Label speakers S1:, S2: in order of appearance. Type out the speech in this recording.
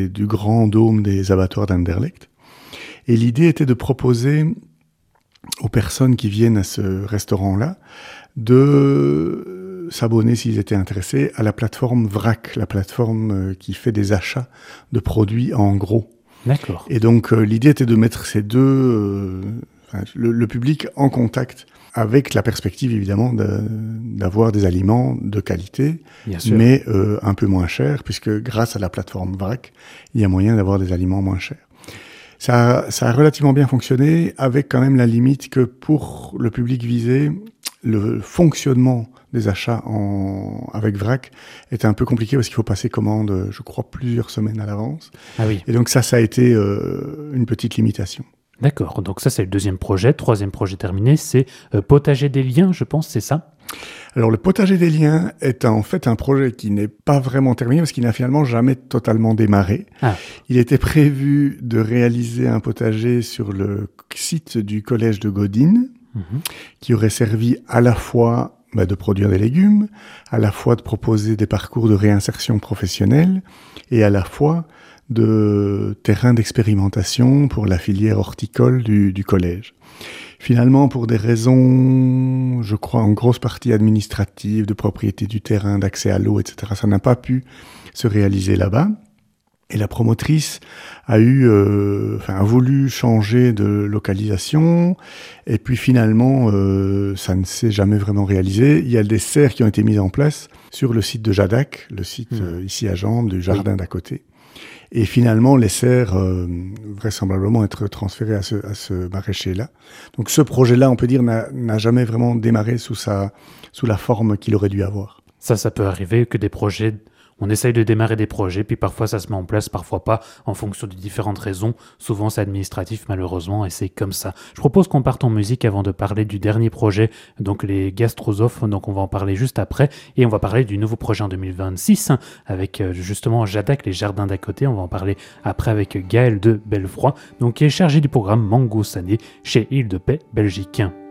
S1: du grand dôme des abattoirs d'Anderlecht. Et l'idée était de proposer aux personnes qui viennent à ce restaurant-là de s'abonner, s'ils étaient intéressés, à la plateforme VRAC, la plateforme qui fait des achats de produits en gros.
S2: D'accord.
S1: Et donc, l'idée était de mettre ces deux, le public en contact avec la perspective, évidemment, d'avoir des aliments de qualité, mais un peu moins chers, puisque grâce à la plateforme VRAC, il y a moyen d'avoir des aliments moins chers. Ça a relativement bien fonctionné, avec quand même la limite que pour le public visé, le fonctionnement des achats avec VRAC était un peu compliqué parce qu'il faut passer commande, je crois, plusieurs semaines à l'avance.
S2: Ah oui.
S1: Et donc ça a été une petite limitation.
S2: D'accord, donc ça c'est le deuxième projet. Troisième projet terminé, c'est Potager des liens, je pense, c'est ça ?
S1: Alors le Potager des liens est en fait un projet qui n'est pas vraiment terminé parce qu'il n'a finalement jamais totalement démarré.
S2: Ah.
S1: Il était prévu de réaliser un potager sur le site du collège de Godine, qui aurait servi à la fois de produire des légumes, à la fois de proposer des parcours de réinsertion professionnelle et à la fois de terrain d'expérimentation pour la filière horticole du collège. Finalement, pour des raisons, je crois, en grosse partie administratives, de propriété du terrain, d'accès à l'eau, etc., ça n'a pas pu se réaliser là-bas. Et la promotrice a voulu changer de localisation, et puis finalement, ça ne s'est jamais vraiment réalisé. Il y a des serres qui ont été mises en place sur le site de Jadac, le site ici à Jambes, du jardin d'à côté. Et finalement, les serres vraisemblablement être transférées à ce maraîcher-là. Donc ce projet-là, on peut dire, n'a jamais vraiment démarré sous la forme qu'il aurait dû avoir.
S2: Ça peut arriver que des projets... On essaye de démarrer des projets, puis parfois ça se met en place, parfois pas, en fonction de différentes raisons. Souvent c'est administratif malheureusement, et c'est comme ça. Je propose qu'on parte en musique avant de parler du dernier projet, donc les gastrosophes, donc on va en parler juste après, et on va parler du nouveau projet en 2026, avec justement Jadac, les jardins d'à côté. On va en parler après avec Gaël de Belfroid, donc qui est chargé du programme Mango Sané chez Île de Paix Belgique.